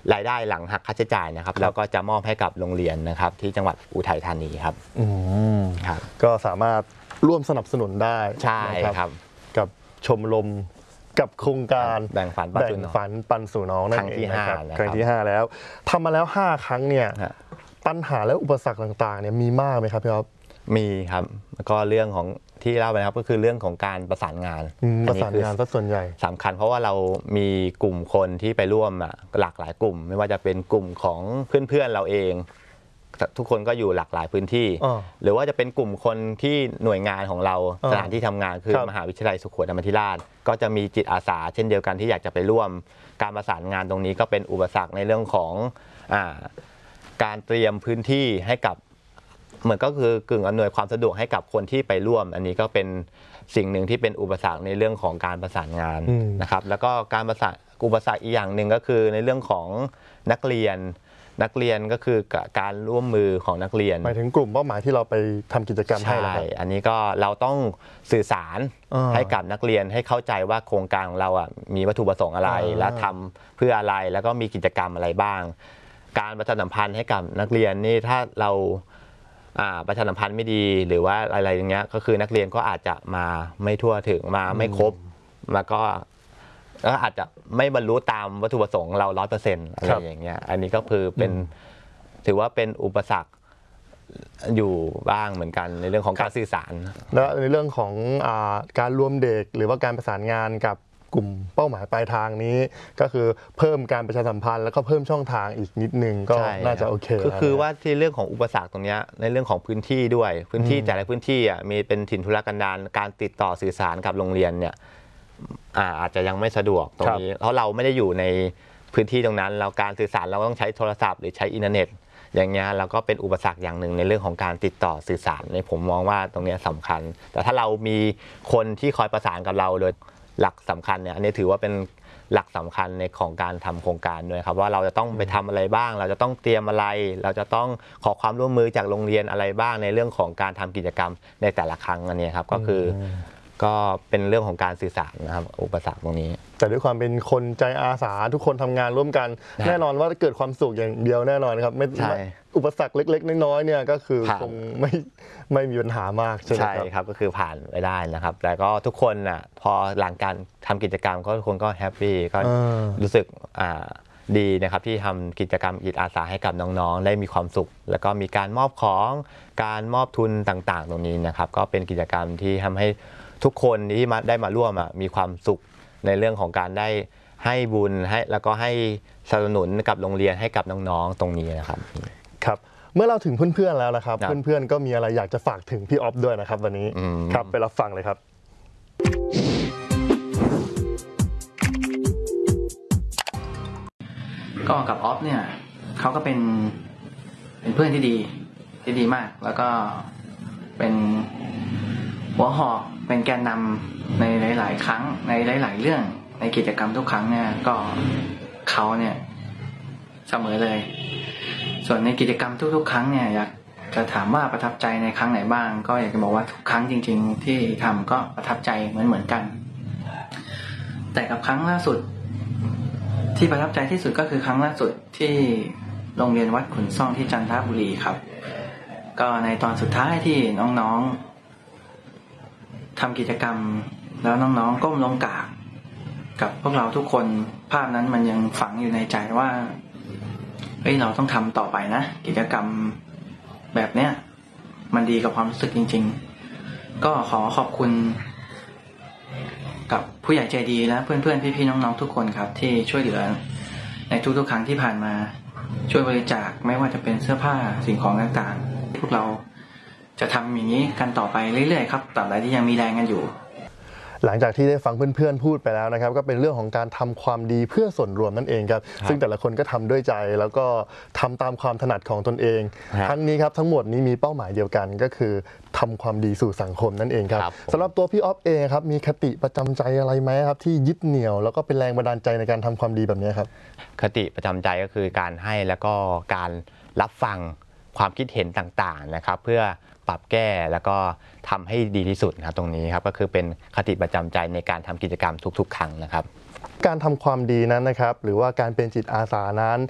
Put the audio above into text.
รายได้หลังหักค่าใช้จ่ายนะครับแล้วก็จะมอบให้กับโรงเรียนนะครับที่จังหวัดอุทัยธานีครับครับก็สามารถร่วมสนับสนุนได้ใช่ครับกับชมรมกับโครงการแบ่งฝันปันสู่น้องนั่นเองนะครับครั้งที่5แล้วทำมาแล้ว5ครั้งเนี่ยปัญหาและอุปสรรคต่างๆเนี่ยมีมากไหมครับพี่อ๊อฟมีครับแล้วก็เรื่องของที่เล่าไปครับก็คือเรื่องของการประสานงานซะส่วนใหญ่สำคัญเพราะว่าเรามีกลุ่มคนที่ไปร่วมหลากหลายกลุ่มไม่ว่าจะเป็นกลุ่มของเพื่อนๆเราเองทุกคนก็อยู่หลากหลายพื้นที่หรือว่าจะเป็นกลุ่มคนที่หน่วยงานของเราสถานที่ทำงานคือมหาวิทยาลัยสุโขทัยธรรมาธิราชก็จะมีจิตอาสาเช่นเดียวกันที่อยากจะไปร่วมการประสานงานตรงนี้ก็เป็นอุปสรรคในเรื่องของการเตรียมพื้นที่ให้กับเหมือนก็คือกึ่งอำนวยความสะดวกให้กับคนที่ไปร่วมอันนี้ก็เป็นสิ่งหนึ่งที่เป็นอุปสรรคในเรื่องของการประสานงานนะครับแล้วก็การประสานอุปสรรคอีกอย่างหนึ่งก็คือในเรื่องของนักเรียนก็คือการร่วมมือของนักเรียนหมายถึงกลุ่มเป้าหมายที่เราไปทำกิจกรรมให้ใช่อันนี้ก็เราต้องสื่อสารให้กับนักเรียนให้เข้าใจว่าโครงการของเรามีวัตถุประสงค์อะไรและทำเพื่ออะไรแล้วก็มีกิจกรรมอะไรบ้างการประชาสัมพันธ์ให้กับนักเรียนนี่ถ้าเราประชาสัมพันธ์ไม่ดีหรือว่าอะไรอย่างเงี้ยก็คือนักเรียนก็อาจจะมาไม่ทั่วถึงมาไม่ครบแล้วก็อาจจะไม่บรรลุตามวัตถุประสงค์เรา 100% อะไรอย่างเงี้ยอันนี้ก็คือเป็นถือว่าเป็นอุปสรรคอยู่บ้างเหมือนกันในเรื่องของการสื่อสารและในเรื่องของการรวมเด็กหรือว่าการประสานงานกับกลุ่มเป้าหมายปลายทางนี้ก็คือเพิ่มการประชาสัมพันธ์แล้วก็เพิ่มช่องทางอีกนิดนึงก็น่าจะโอเคคือว่าที่เรื่องของอุปสรรคตรงนี้ในเรื่องของพื้นที่ด้วยพื้นที่แต่ละพื้นที่มีเป็นถิ่นทุรกันดารการติดต่อสื่อสารกับโรงเรียนเนี่ยอาจจะยังไม่สะดวกตรงนี้เพราะเราไม่ได้อยู่ในพื้นที่ตรงนั้นเราการสื่อสารเราต้องใช้โทรศัพท์หรือใช้อินเทอร์เน็ตอย่างเงี้ยเราก็เป็นอุปสรรคอย่างหนึ่งในเรื่องของการติดต่อสื่อสารในผมมองว่าตรงนี้สำคัญแต่ถ้าเรามีคนที่คอยประสานกับเราโดยหลักสำคัญเนี่ยอันนี้ถือว่าเป็นหลักสำคัญในของการทำโครงการด้วยครับว่าเราจะต้องไปทำอะไรบ้างเราจะต้องเตรียมอะไรเราจะต้องขอความร่วมมือจากโรงเรียนอะไรบ้างในเรื่องของการทำกิจกรรมในแต่ละครั้งอันนี้ครับก็คือก็เป็นเรื่องของการสื่อสารนะครับอุปสรรคตรงนี้แต่ด้วยความเป็นคนใจอาสาทุกคนทำงานร่วมกันแน่นอนว่าเกิดความสุขอย่างเดียวแน่นอนครับไม่อุปสรรคเล็กๆน้อยๆเนี่ยก็คือคงไม่มีปัญหามากใช่ไหมครับก็คือผ่านไปได้นะครับแต่ก็ทุกคนพอหลังการทำกิจกรรมก็ทุกคนก็แฮปปี้ก็รู้สึกดีนะครับที่ทำกิจกรรมจิตอาสาให้กับน้องๆได้มีความสุขแล้วก็มีการมอบของการมอบทุนต่างๆตรงนี้นะครับก็เป็นกิจกรรมที่ทำให้ทุกคนที่ได้มาร่วมมีความสุขในเรื่องของการได้ให้บุญให้แล้วก็ให้สนับสนุนกับโรงเรียนให้กับน้องๆตรงนี้นะครับครับเมื่อเราถึงเพื่อนๆแล้วนะครับเพื่อนๆก็มีอะไรอยากจะฝากถึงพี่ออฟด้วยนะครับวันนี้ครับไปรับฟังเลยครับก็กับออฟเนี่ยเขาก็เป็นเพื่อนที่ดีมากแล้วก็เป็นหัวหอกเป็นแกนนำในหลายๆครั้งในหลายๆเรื่องในกิจกรรมทุกครั้งเนี่ยก็เขาเนี่ยเสมอเลยส่วนในกิจกรรมทุกๆครั้งเนี่ยอยากจะถามว่าประทับใจในครั้งไหนบ้างก็อยากจะบอกว่าทุกครั้งจริงๆที่ทำก็ประทับใจเหมือนกันแต่กับครั้งล่าสุดที่ประทับใจที่สุดก็คือครั้งล่าสุดที่โรงเรียนวัดขุนซ่องที่จันทบุรีครับก็ในตอนสุดท้ายที่น้องๆทำกิจกรรมแล้วน้องๆก้มลงกราบกับพวกเราทุกคนภาพนั้นมันยังฝังอยู่ในใจว่าเราต้องทำต่อไปนะกิจกรรมแบบเนี้ยมันดีกับความรู้สึกจริงๆก็ขอขอบคุณกับผู้ใหญ่ใจดีและเพื่อนๆพี่ๆน้องๆทุกคนครับที่ช่วยเหลือในทุกๆครั้งที่ผ่านมาช่วยบริจาคไม่ว่าจะเป็นเสื้อผ้าสิ่งของต่างๆพวกเราจะทำอย่างนี้กันต่อไปเรื่อยๆครับตราบใดที่ยังมีแรงกันอยู่หลังจากที่ได้ฟังเพื่อนๆพูดไปแล้วนะครับก็เป็นเรื่องของการทำความดีเพื่อส่วนรวมนั่นเองครับซึ่งแต่ละคนก็ทำด้วยใจแล้วก็ทำตามความถนัดของตนเองทั้งนี้ครับทั้งหมดนี้มีเป้าหมายเดียวกันก็คือทำความดีสู่สังคมนั่นเองครับสำหรับตัวพี่ออฟเองครับมีคติประจำใจอะไรไหมครับที่ยึดเหนี่ยวแล้วก็เป็นแรงบันดาลใจในการทำความดีแบบนี้ครับคติประจำใจก็คือการให้แล้วก็การรับฟังความคิดเห็นต่างๆนะครับเพื่อปรับแก้แล้วก็ทำให้ดีที่สุดนะครับตรงนี้ครับก็คือเป็นคติประจำใจในการทำกิจกรรมทุกๆครั้งนะครับการทำความดีนั้นนะครับหรือว่าการเป็นจิตอาสานั้น